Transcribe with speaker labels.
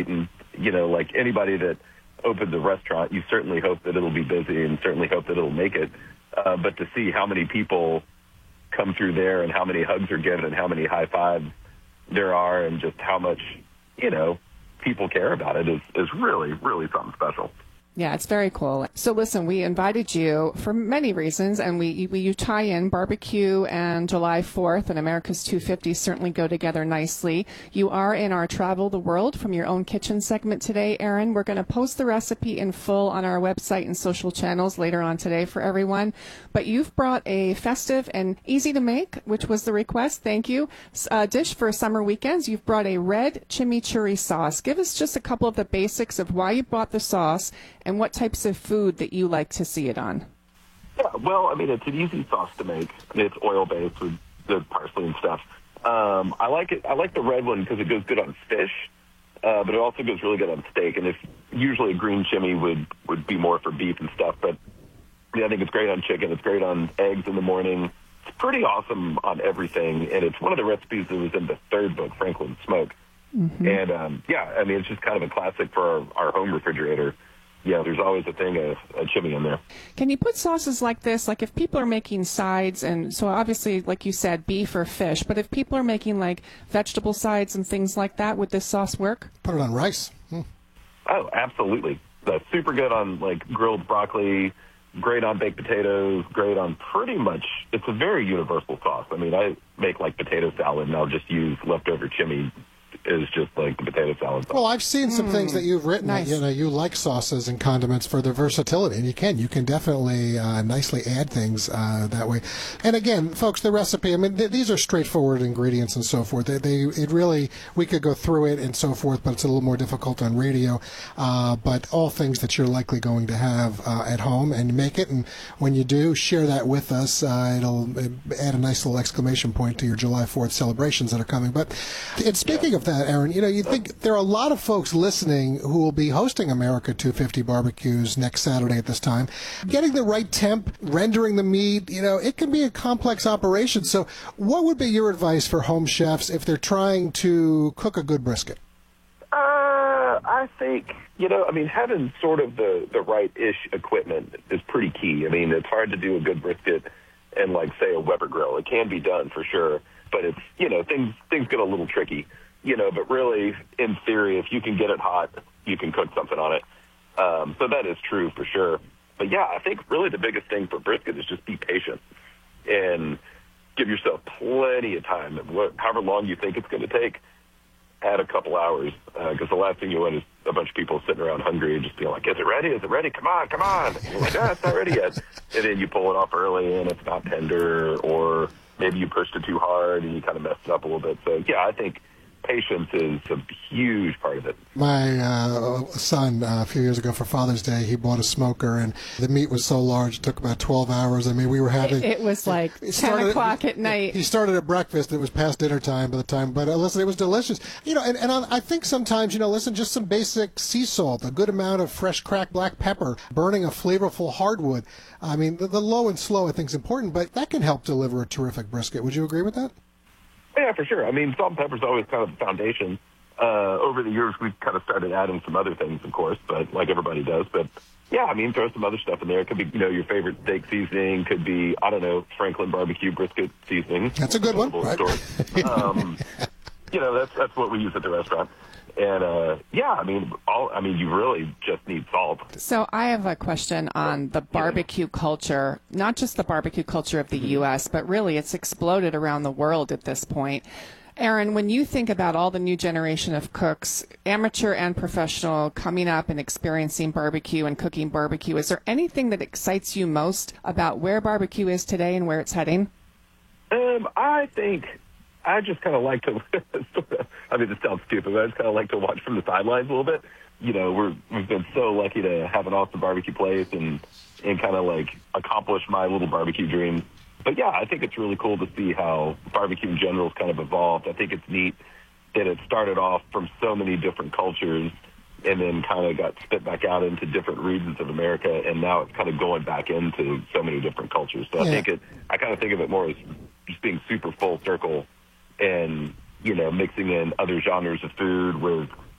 Speaker 1: and, like anybody that opens a restaurant, you certainly hope that it'll be busy and certainly hope that it'll make it. But to see how many people come through there and how many hugs are given and how many high fives there are and just how much, people care about it is really, really something special.
Speaker 2: Yeah, it's very cool. So listen, we invited you for many reasons, and you tie in barbecue and July 4th and America's 250 certainly go together nicely. You are in our Travel the World from Your Own Kitchen segment today, Aaron. We're going to post the recipe in full on our website and social channels later on today for everyone. But you've brought a festive and easy to make, which was the request, thank you, dish for summer weekends. You've brought a red chimichurri sauce. Give us just a couple of the basics of why you brought the sauce and what types of food that you like to see it on.
Speaker 1: Yeah, well, I mean, it's an easy sauce to make. It's oil-based with the parsley and stuff. I like it. I like the red one because it goes good on fish, but it also goes really good on steak. And usually a green chimney would be more for beef and stuff, but I think it's great on chicken. It's great on eggs in the morning. It's pretty awesome on everything, and it's one of the recipes that was in the third book, Franklin Smoke. Mm-hmm. And, it's just kind of a classic for our home refrigerator. Yeah, there's always a thing of a chimney in there.
Speaker 2: Can you put sauces like this, like if people are making sides, and so obviously, like you said, beef or fish, but if people are making like vegetable sides and things like that, would this sauce work?
Speaker 3: Put it on rice.
Speaker 1: Oh, absolutely. That's super good on like grilled broccoli, great on baked potatoes, great on pretty much, it's a very universal sauce. I mean, I make like potato salad and I'll just use leftover chimney is just like the potato salad sauce.
Speaker 3: Well, I've seen some things that you've written.
Speaker 2: Nice.
Speaker 3: You like sauces and condiments for their versatility, and you can definitely nicely add things that way. And again, folks, the recipe. I mean, these are straightforward ingredients and so forth. It really, we could go through it and so forth, but it's a little more difficult on radio. But all things that you're likely going to have at home, and make it. And when you do, share that with us. It'll add a nice little exclamation point to your July 4th celebrations that are coming. But and speaking of that, Aaron, you think there are a lot of folks listening who will be hosting America 250 barbecues next Saturday at this time. Getting the right temp, rendering the meat, it can be a complex operation. So what would be your advice for home chefs if they're trying to cook a good brisket?
Speaker 1: I think, having sort of the right-ish equipment is pretty key. I mean, it's hard to do a good brisket and, like, say, a Weber grill. It can be done for sure, but it's, things get a little tricky. But really, in theory, if you can get it hot, you can cook something on it. So that is true for sure. But yeah, I think really the biggest thing for brisket is just be patient and give yourself plenty of time. However long you think it's going to take, add a couple hours. Because the last thing you want is a bunch of people sitting around hungry and just being like, is it ready? Is it ready? Come on, come on. And you're like, it's not ready yet. And then you pull it off early and it's not tender, or maybe you pushed it too hard and you kind of messed it up a little bit. So yeah, I think patience is a huge part of it.
Speaker 3: My son, a few years ago for Father's Day, he bought a smoker, and the meat was so large it took about 12 hours. I mean, we were having...
Speaker 2: It was like 10 o'clock at night.
Speaker 3: He started at breakfast, and it was past dinner time by the time, but listen, it was delicious. And I think sometimes, listen, just some basic sea salt, a good amount of fresh cracked black pepper, burning a flavorful hardwood. I mean, the low and slow I think is important, but that can help deliver a terrific brisket. Would you agree with that?
Speaker 1: Yeah, for sure. I mean, salt and pepper is always kind of the foundation. Over the years, we've kind of started adding some other things, of course, but like everybody does. But yeah, I mean, throw some other stuff in there. It could be, your favorite steak seasoning. Could be, Franklin barbecue brisket seasoning.
Speaker 3: That's a good one, right?
Speaker 1: That's what we use at the restaurant. And you really just need salt.
Speaker 2: So I have a question on the barbecue culture, not just the barbecue culture of the U.S., but really it's exploded around the world at this point. Aaron, when you think about all the new generation of cooks, amateur and professional, coming up and experiencing barbecue and cooking barbecue, is there anything that excites you most about where barbecue is today and where it's heading?
Speaker 1: I think I just kind of like to, this sounds stupid, but I just kind of like to watch from the sidelines a little bit. We've been so lucky to have an awesome barbecue place and kind of like accomplish my little barbecue dream. But yeah, I think it's really cool to see how barbecue in general has kind of evolved. I think it's neat that it started off from so many different cultures and then kind of got spit back out into different regions of America, and now it's kind of going back into so many different cultures. So I kind of think of it more as just being super full circle and, mixing in other genres of food with